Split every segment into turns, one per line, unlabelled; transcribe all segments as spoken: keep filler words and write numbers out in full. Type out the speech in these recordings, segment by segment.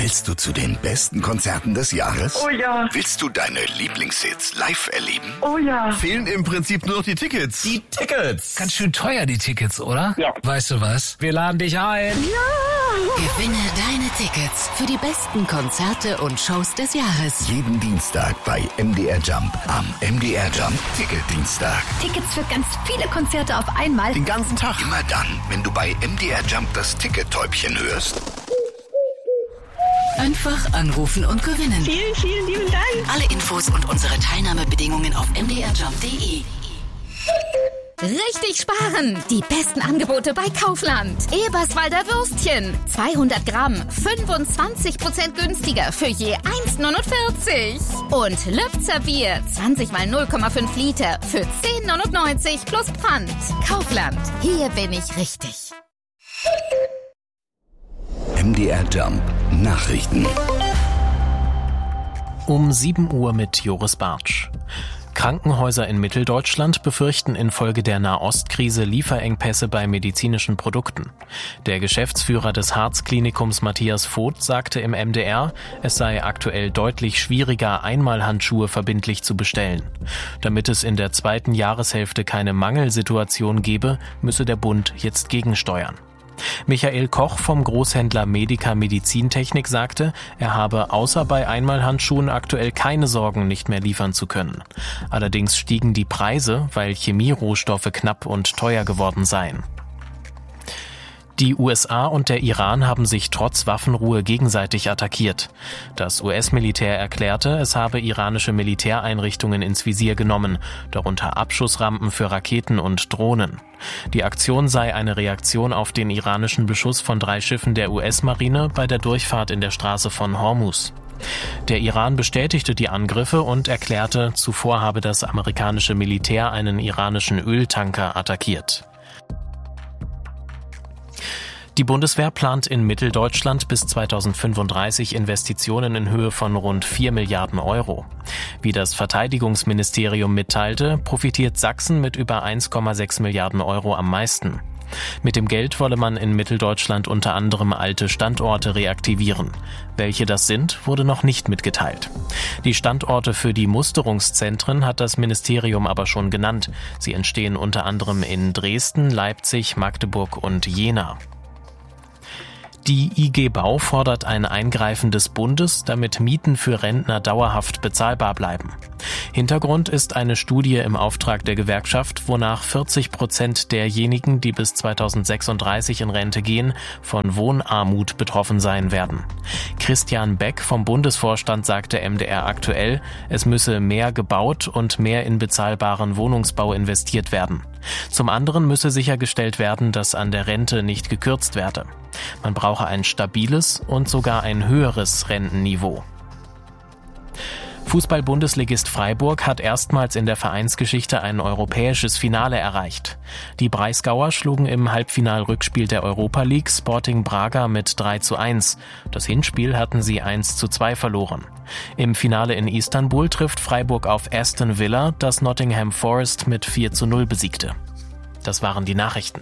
Willst du zu den besten Konzerten des Jahres?
Oh ja.
Willst du deine Lieblingshits live erleben?
Oh ja.
Fehlen im Prinzip nur noch die Tickets.
Die Tickets.
Ganz schön teuer, die Tickets, oder?
Ja.
Weißt du was? Wir laden dich ein.
Ja.
Gewinne deine Tickets für die besten Konzerte und Shows des Jahres.
Jeden Dienstag bei M D R Jump am M D R Jump Ticket-Dienstag.
Tickets für ganz viele Konzerte auf einmal.
Den ganzen Tag.
Immer dann, wenn du bei M D R Jump das Ticket-Täubchen hörst.
Einfach anrufen und gewinnen.
Vielen, vielen lieben Dank.
Alle Infos und unsere Teilnahmebedingungen auf m d r jump punkt d e.
Richtig sparen! Die besten Angebote bei Kaufland. Eberswalder Würstchen. zweihundert Gramm. fünfundzwanzig Prozent günstiger für je eins Komma neunundvierzig. Und Lübzer Bier. zwanzig mal null Komma fünf Liter für zehn Komma neunundneunzig plus Pfand. Kaufland. Hier bin ich richtig.
M D R Jump Nachrichten.
Um sieben Uhr mit Joris Bartsch. Krankenhäuser in Mitteldeutschland befürchten infolge der Nahostkrise Lieferengpässe bei medizinischen Produkten. Der Geschäftsführer des Harz-Klinikums Matthias Voth sagte im M D R, es sei aktuell deutlich schwieriger, Einmalhandschuhe verbindlich zu bestellen. Damit es in der zweiten Jahreshälfte keine Mangelsituation gebe, müsse der Bund jetzt gegensteuern. Michael Koch vom Großhändler Medica Medizintechnik sagte, er habe außer bei Einmalhandschuhen aktuell keine Sorgen, nicht mehr liefern zu können. Allerdings stiegen die Preise, weil Chemierohstoffe knapp und teuer geworden seien. Die U S A und der Iran haben sich trotz Waffenruhe gegenseitig attackiert. Das U S-Militär erklärte, es habe iranische Militäreinrichtungen ins Visier genommen, darunter Abschussrampen für Raketen und Drohnen. Die Aktion sei eine Reaktion auf den iranischen Beschuss von drei Schiffen der U S-Marine bei der Durchfahrt in der Straße von Hormuz. Der Iran bestätigte die Angriffe und erklärte, zuvor habe das amerikanische Militär einen iranischen Öltanker attackiert. Die Bundeswehr plant in Mitteldeutschland bis zweitausendfünfunddreißig Investitionen in Höhe von rund vier Milliarden Euro. Wie das Verteidigungsministerium mitteilte, profitiert Sachsen mit über eins Komma sechs Milliarden Euro am meisten. Mit dem Geld wolle man in Mitteldeutschland unter anderem alte Standorte reaktivieren. Welche das sind, wurde noch nicht mitgeteilt. Die Standorte für die Musterungszentren hat das Ministerium aber schon genannt. Sie entstehen unter anderem in Dresden, Leipzig, Magdeburg und Jena. Die I G Bau fordert ein Eingreifen des Bundes, damit Mieten für Rentner dauerhaft bezahlbar bleiben. Hintergrund ist eine Studie im Auftrag der Gewerkschaft, wonach vierzig Prozent derjenigen, die bis zweitausendsechsunddreißig in Rente gehen, von Wohnarmut betroffen sein werden. Christian Beck vom Bundesvorstand sagte M D R aktuell, es müsse mehr gebaut und mehr in bezahlbaren Wohnungsbau investiert werden. Zum anderen müsse sichergestellt werden, dass an der Rente nicht gekürzt werde. Man brauche ein stabiles und sogar ein höheres Rentenniveau. Fußball-Bundesligist Freiburg hat erstmals in der Vereinsgeschichte ein europäisches Finale erreicht. Die Breisgauer schlugen im Halbfinal-Rückspiel der Europa League Sporting Braga mit drei zu eins. Das Hinspiel hatten sie eins zu zwei verloren. Im Finale in Istanbul trifft Freiburg auf Aston Villa, das Nottingham Forest mit vier zu null besiegte. Das waren die Nachrichten.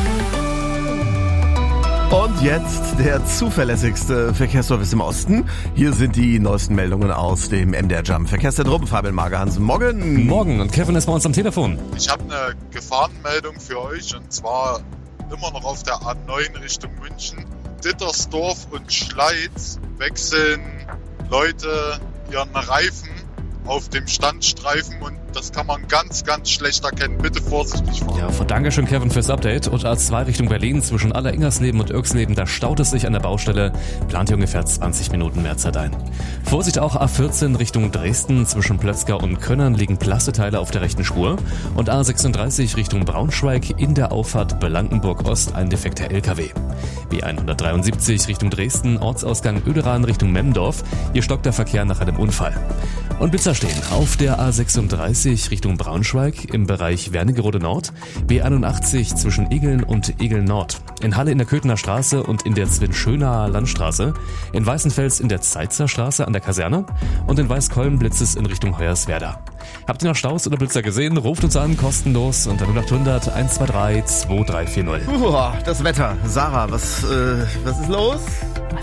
Und jetzt der zuverlässigste Verkehrsservice im Osten. Hier sind die neuesten Meldungen aus dem M D R Jump Verkehrszentrum. Fabian Magerhans, morgen.
Morgen, und Kevin ist bei uns am Telefon.
Ich habe eine Gefahrenmeldung für euch, und zwar immer noch auf der A neun Richtung München. Dittersdorf und Schleiz wechseln Leute ihren Reifen auf dem Standstreifen, und das kann man ganz, ganz schlecht erkennen. Bitte vorsichtig fahren.
Ja, von Dankeschön, Kevin, fürs Update. Und A zwei Richtung Berlin zwischen Aller-Ingersleben und Irksleben, da staut es sich an der Baustelle. Plant ihr ungefähr zwanzig Minuten mehr Zeit ein. Vorsicht auch A vierzehn Richtung Dresden zwischen Plötzker und Könnern liegen Plasteteile auf der rechten Spur. Und A sechsunddreißig Richtung Braunschweig in der Auffahrt Blankenburg Ost ein defekter L K W. B hundertdreiundsiebzig Richtung Dresden, Ortsausgang Öderan Richtung Memmendorf. Hier stockt der Verkehr nach einem Unfall. Und Blitzer stehen auf der A sechsunddreißig Richtung Braunschweig im Bereich Wernigerode Nord, B einundachtzig zwischen Egeln und Egeln Nord, in Halle in der Köthener Straße und in der Zwischönaer Landstraße, in Weißenfels in der Zeitzer Straße an der Kaserne und in Weißkolben blitzt es in Richtung Hoyerswerda. Habt ihr noch Staus oder Blitzer gesehen? Ruft uns an, kostenlos unter null acht hundert eins zwei drei zwei drei vier null.
Uah, das Wetter. Sarah, was, äh, was ist los?
Was?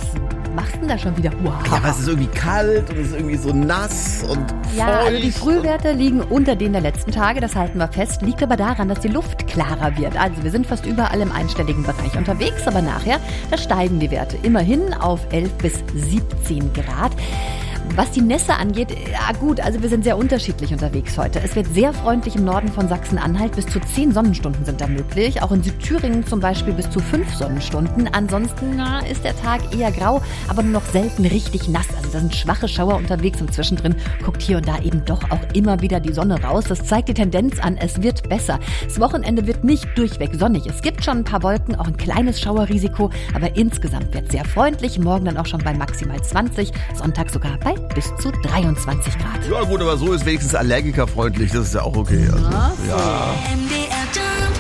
machst du denn da schon wieder? Wow.
Ja, aber es ist irgendwie kalt und es ist irgendwie so nass und
Ja,
feucht.
also die Frühwerte liegen unter denen der letzten Tage, das halten wir fest. Liegt aber daran, dass die Luft klarer wird. Also wir sind fast überall im einstelligen Bereich unterwegs, aber nachher, da steigen die Werte immerhin auf elf bis siebzehn Grad. Was die Nässe angeht, ja gut, also wir sind sehr unterschiedlich unterwegs heute. Es wird sehr freundlich im Norden von Sachsen-Anhalt, bis zu zehn Sonnenstunden sind da möglich. Auch in Südthüringen zum Beispiel bis zu fünf Sonnenstunden. Ansonsten na, ist der Tag eher grau, aber nur noch selten richtig nass. Also da sind schwache Schauer unterwegs und zwischendrin guckt hier und da eben doch auch immer wieder die Sonne raus. Das zeigt die Tendenz an, es wird besser. Das Wochenende wird nicht durchweg sonnig. Es gibt schon ein paar Wolken, auch ein kleines Schauerrisiko, aber insgesamt wird es sehr freundlich. Morgen dann auch schon bei maximal zwanzig, Sonntag sogar bei bis zu dreiundzwanzig Grad.
Ja gut, aber so ist wenigstens allergikerfreundlich, das ist ja auch okay. Also, ja.
M D R Jump,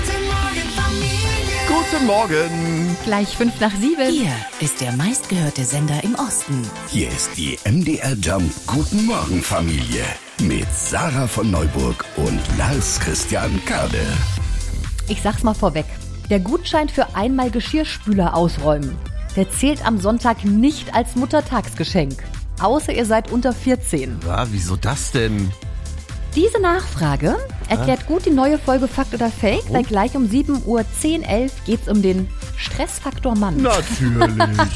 die
Guten
gute Morgen Familie.
Morgen.
Gleich fünf nach sieben.
Hier ist der meistgehörte Sender im Osten.
Hier ist die M D R Jump Guten Morgen Familie mit Sarah von Neuburg und Lars Christian Kade.
Ich sag's mal vorweg. Der Gutschein für einmal Geschirrspüler ausräumen, der zählt am Sonntag nicht als Muttertagsgeschenk. Außer ihr seid unter vierzehn.
Ja, wieso das denn?
Diese Nachfrage erklärt gut die neue Folge Fakt oder Fake, weil gleich um sieben Uhr zehn, elf geht's um den Stressfaktor Mann.
Natürlich.